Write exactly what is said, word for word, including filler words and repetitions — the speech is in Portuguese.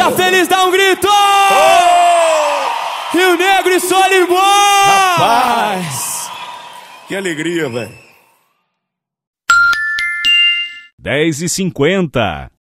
tá feliz, dá um grito! Oh! Rio Negro e Solimões! Rapaz! Que alegria, velho. dez e cinquenta.